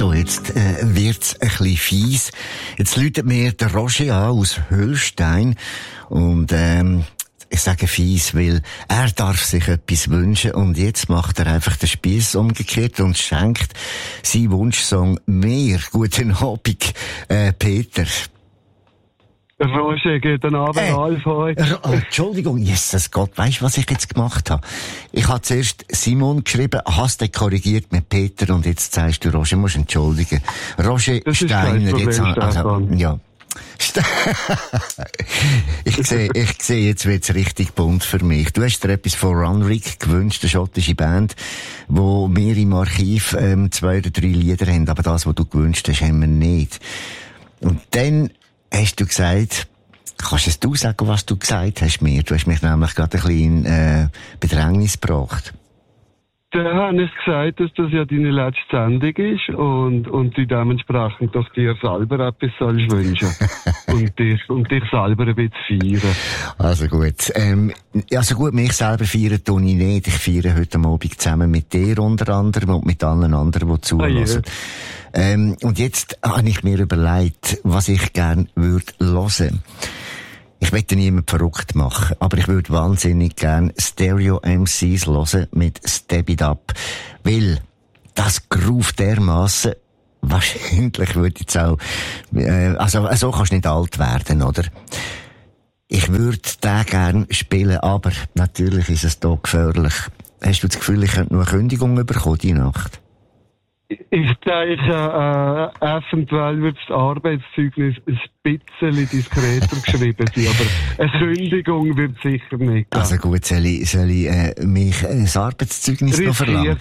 Also, jetzt wird's ein bisschen fies. Jetzt läutet mir der Roger an aus Höllstein und ich sage fies, weil er darf sich etwas wünschen und jetzt macht er einfach den Spiess umgekehrt und schenkt seinen Wunschsong mir. Guten Abend, Peter. Roger, guten Abend, Alf, hoi. Entschuldigung, Jesus Gott, weisst du, was ich jetzt gemacht habe? Ich habe zuerst Simon geschrieben, hast den korrigiert mit Peter und jetzt sagst du, Roger, musst entschuldigen. Roger das Steiner, jetzt, ja. Ich sehe, jetzt wird's richtig bunt für mich. Du hast dir etwas von Runrig gewünscht, eine schottische Band, wo wir im Archiv 2 oder 3 Lieder haben, aber das, was du gewünscht hast, haben wir nicht. Und dann hast du gesagt, kannst du sagen, was du gesagt hast mir? Du hast mich nämlich gerade ein bisschen in Bedrängnis gebracht. Dann habe ich gesagt, dass das ja deine letzte Sendung ist und du dementsprechend doch dir selber etwas sollst wünschen. und dich selber ein bisschen feiern. Also gut, mich selber feiern tue ich nicht. Ich feiere heute Abend zusammen mit dir unter anderem und mit allen anderen, die zuhören. Und jetzt habe ich mir überlegt, was ich gerne würde hören. Ich möchte niemanden verrückt machen, aber ich würde wahnsinnig gern Stereo MCs hören mit Step It Up. Weil das groove dermassen, wahrscheinlich würde jetzt auch, so kannst du nicht alt werden, oder? Ich würde den gern spielen, aber natürlich ist es da gefährlich. Hast du das Gefühl, ich könnte noch eine Kündigung bekommen, die Nacht? Ich denke, eventuell wird das Arbeitszeugnis ein bisschen diskreter geschrieben sein, aber eine Kündigung wird sicher nicht geben. Also gut, soll ich mich ein Arbeitszeugnis noch verlangen?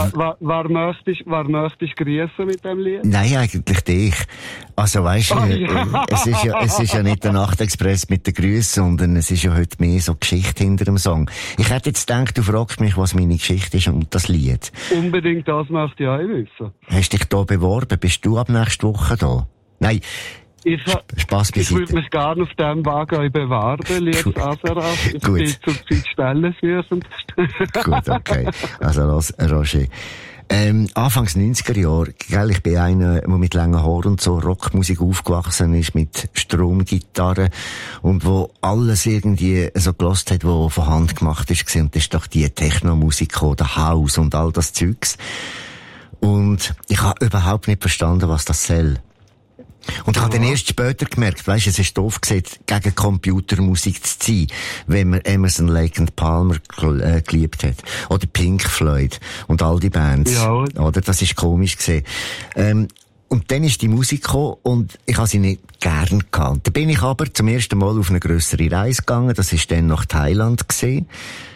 Wer möchtest grüßen mit dem Lied? Nein, eigentlich dich. Also weisst du, es ist ja nicht der Nachtexpress mit den Grüßen, sondern es ist ja heute mehr so Geschichte hinter dem Song. Ich hätte jetzt gedacht, du fragst mich, was meine Geschichte ist und das Lied. Unbedingt das möchte ich auch wissen. Hast dich da beworben? Bist du ab nächste Woche da? Nein. Spaß beiseite. Ich würde mich gerne auf diesem Wagen bewerben, liebes Aseraf. Ich bin zurzeit stellensuchend. Gut, okay. Also Roger. Anfangs 90er Jahre, gell, ich bin einer, der mit langen Haaren und so Rockmusik aufgewachsen ist, mit Stromgitarre und wo alles irgendwie so gelost hat, wo von Hand gemacht ist, und das ist doch die Techno-Musik, der House und all das Zeugs. Und ich habe überhaupt nicht verstanden, was das soll. Und ich habe dann erst später gemerkt, weisst, es ist doof gewesen, gegen Computermusik zu ziehen, wenn man Emerson, Lake and Palmer geliebt hat. Oder Pink Floyd und all die Bands. Ja. Oder? Das ist komisch gewesen. Und dann ist die Musik gekommen und ich habe sie nicht gern gehabt. Da bin ich aber zum ersten Mal auf eine grössere Reise gegangen. Das ist dann nach Thailand gewesen.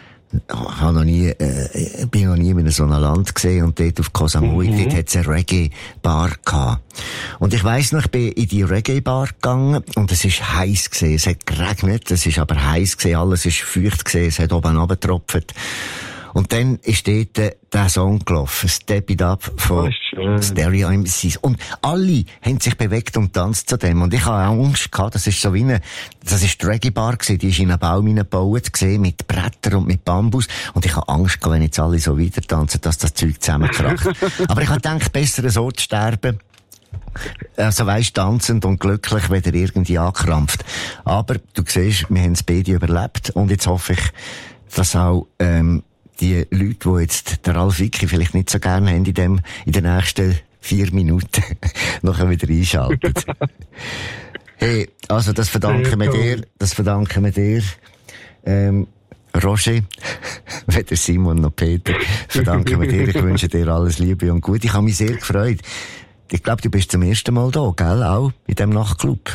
Bin noch nie in so einem Land gesehen und dort auf Koh Samui, dort hat's eine Reggae-Bar gehabt. Und ich weiss noch, ich bin in die Reggae-Bar gegangen und es ist heiß gewesen. Es hat geregnet, es ist aber heiß gewesen, alles ist feucht gewesen, es hat oben runtergetropft. Und dann ist dort der Song gelaufen, Step It Up von Stereo MCs. Und alle haben sich bewegt und tanzt zu dem. Und ich habe auch Angst gehabt, das ist die Reggae-Bar gewesen, die ist in einen Baum hineingebaut gewesen, mit Brettern und mit Bambus. Und ich habe Angst gehabt, wenn jetzt alle so weiter tanzen, dass das Zeug zusammenkracht. Aber ich habe gedacht, besser so zu sterben. Also weisst, tanzend und glücklich, wenn er irgendwie ankrampft. Aber du siehst, wir haben es beide überlebt. Und jetzt hoffe ich, dass auch, die Leute, die jetzt der Ralf Wicki vielleicht nicht so gerne haben in den nächsten 4 Minuten, nachher wieder einschalten. Hey, also das verdanken wir dir, Roger, weder Simon noch Peter, verdanken wir dir. Ich wünsche dir alles Liebe und Gute. Ich habe mich sehr gefreut. Ich glaube, du bist zum ersten Mal da, gell? Auch in diesem Nachtclub.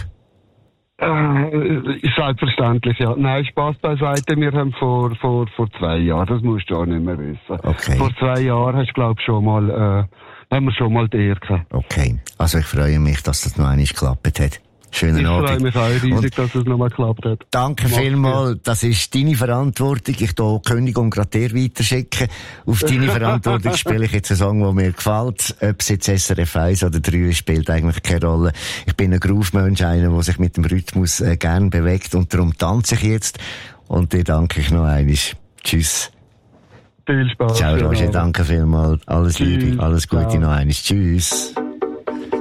Selbstverständlich, ja. Nein, Spaß beiseite. Wir haben vor 2 Jahren, das musst du auch nicht mehr wissen. Okay. Vor 2 Jahren hast du, glaube ich, haben wir schon mal die Ehre gehabt. Okay. Also ich freue mich, dass das noch einmal geklappt hat. Schönen Abend. Ich freue mich auch riesig, dass es nochmal geklappt hat. Danke vielmals. Das ist deine Verantwortung. Ich hier die Kündigung gerade dir weiterschicken. Auf deine Verantwortung spiele ich jetzt einen Song, der mir gefällt. Ob es jetzt SRF 1 oder 3 ist, spielt eigentlich keine Rolle. Ich bin ein Groove-Mensch, einer, der sich mit dem Rhythmus gern bewegt. Und darum tanze ich jetzt. Und dir danke ich noch einmal. Tschüss. Viel Spaß. Ciao, Roger. Danke vielmals. Alles Liebe. Alles Gute noch einmal. Tschüss.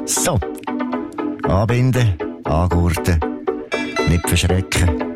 So. Anbinden, angurten, nicht verschrecken.